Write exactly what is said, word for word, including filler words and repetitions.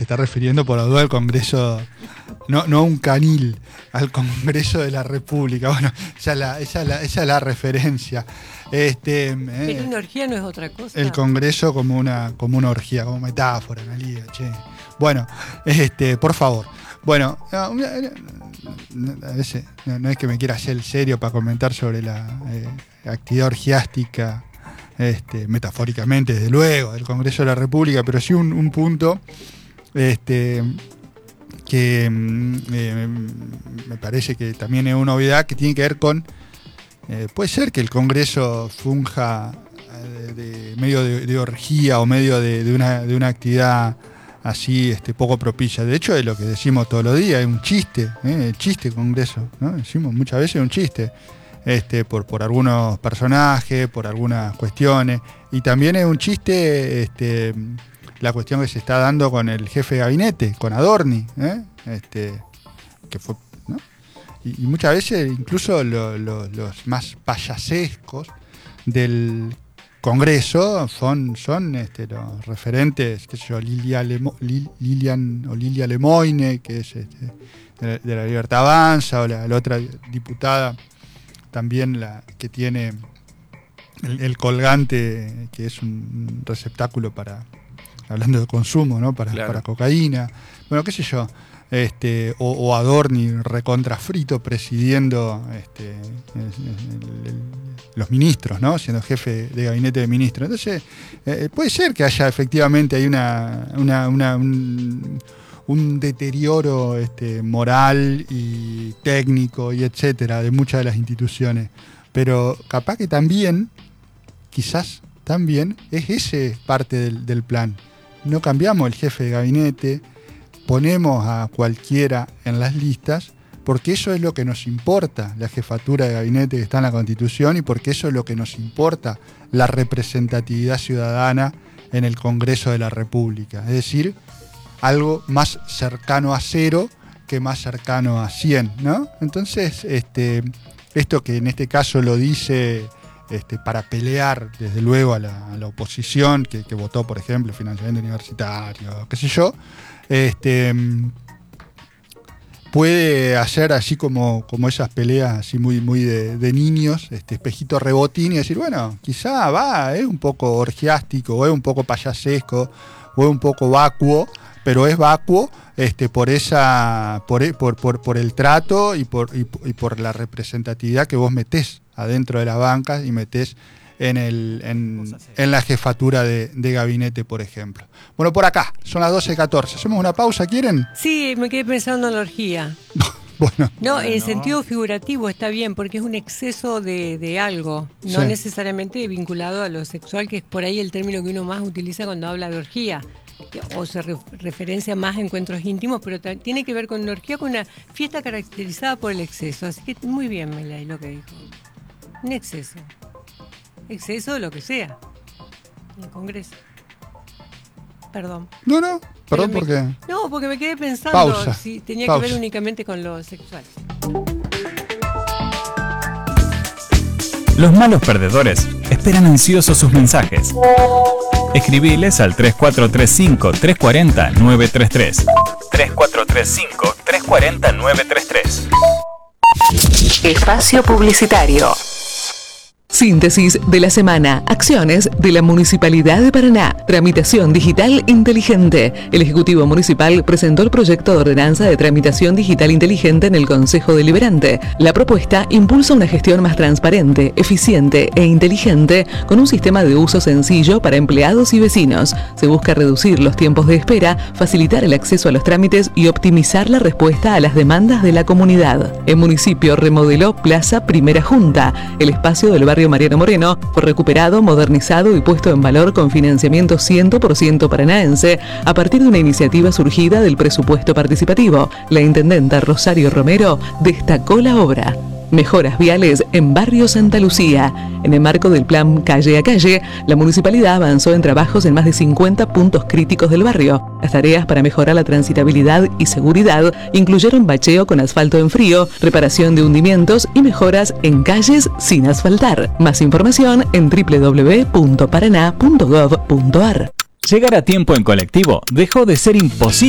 está refiriendo por la duda al Congreso, no, no un canil, al Congreso de la República. Bueno, esa es la, esa es la, esa es la referencia. Este, Pero eh, una orgía no es otra cosa. El Congreso como una, como una orgía, como metáfora, Analía, che. Bueno, este, por favor. Bueno, no, a veces no, no es que me quiera hacer el serio para comentar sobre la eh, actividad orgiástica, este, metafóricamente, desde luego, del Congreso de la República, pero sí un, un punto este, que eh, me parece que también es una novedad que tiene que ver con, eh, puede ser que el Congreso funja de, de medio de, de orgía o medio de, de, una, de una actividad así este, poco propicia. De hecho, es lo que decimos todos los días, es un chiste, ¿eh? El chiste Congreso, ¿no? Decimos muchas veces un chiste. Este, por, por algunos personajes, por algunas cuestiones, y también es un chiste este, la cuestión que se está dando con el jefe de gabinete, con Adorni, ¿eh? este, que fue, ¿no? y, y muchas veces incluso lo, lo, los más payasescos del Congreso son, son este, los referentes, qué sé yo, Lilia Lemo, Lil, Lilian o Lilia Lemoine, que es este, de, de la Libertad Avanza, o la, la otra diputada también la que tiene el, el colgante, que es un receptáculo para, hablando de consumo, ¿no? Para, claro. para cocaína, bueno, qué sé yo, este, o, o Adorni recontrafrito presidiendo este, el, el, los ministros, ¿no? Siendo jefe de gabinete de ministros. Entonces, eh, puede ser que haya efectivamente hay una, una, una un, un deterioro este, moral y técnico y etcétera de muchas de las instituciones, pero capaz que también, quizás también, es ese parte del, del plan. No cambiamos el jefe de gabinete, ponemos a cualquiera en las listas, porque eso es lo que nos importa, la jefatura de gabinete que está en la Constitución, y porque eso es lo que nos importa, la representatividad ciudadana en el Congreso de la República. Es decir, algo más cercano a cero que más cercano a cien, ¿no? Entonces, este, esto que en este caso lo dice este, para pelear, desde luego, a la, a la oposición, que, que votó, por ejemplo, financiamiento universitario, qué sé yo, este, puede hacer así como, como esas peleas así muy, muy de, de niños, este espejito rebotín, y decir, bueno, quizá va, es un poco orgiástico, o es un poco payasesco, o es un poco vacuo, pero es vacuo este, por esa por, por, por, por el trato y por, y, y por la representatividad que vos metés adentro de las bancas y metés en, el, en, en la jefatura de, de gabinete, por ejemplo. Bueno, por acá, son las doce catorce. ¿Hacemos una pausa, quieren? Sí, me quedé pensando en la orgía. Bueno. No, en sentido figurativo está bien, porque es un exceso de, de algo, no sí. necesariamente vinculado a lo sexual, que es por ahí el término que uno más utiliza cuando habla de orgía. O se re- referencia más a encuentros íntimos, pero t- tiene que ver con una orgía, con una fiesta caracterizada por el exceso. Así que muy bien, Melay, lo que dijo. Un exceso. Exceso de lo que sea. En el Congreso. Perdón. No, no, perdón, ¿por qué? No, porque me quedé pensando Pausa. si tenía Pausa. que ver únicamente con lo sexual. Los malos perdedores esperan ansiosos sus mensajes. Escribiles al tres cuatro tres cinco, tres cuatro cero, nueve tres tres. tres cuatro tres cinco, tres cuatro cero, nueve tres tres. Espacio publicitario. Síntesis de la semana. Acciones de la Municipalidad de Paraná. Tramitación digital inteligente. El Ejecutivo Municipal presentó el proyecto de ordenanza de tramitación digital inteligente en el Consejo Deliberante. La propuesta impulsa una gestión más transparente, eficiente e inteligente con un sistema de uso sencillo para empleados y vecinos. Se busca reducir los tiempos de espera, facilitar el acceso a los trámites y optimizar la respuesta a las demandas de la comunidad. El municipio remodeló Plaza Primera Junta. El espacio del barrio Mariano Moreno fue recuperado, modernizado y puesto en valor con financiamiento cien por ciento paranaense a partir de una iniciativa surgida del presupuesto participativo. La intendenta Rosario Romero destacó la obra. Mejoras viales en Barrio Santa Lucía. En el marco del plan Calle a Calle, la municipalidad avanzó en trabajos en más de cincuenta puntos críticos del barrio. Las tareas para mejorar la transitabilidad y seguridad incluyeron bacheo con asfalto en frío, reparación de hundimientos y mejoras en calles sin asfaltar. Más información en doble u doble u doble u punto paraná punto gov punto ar. Llegar a tiempo en colectivo dejó de ser imposible.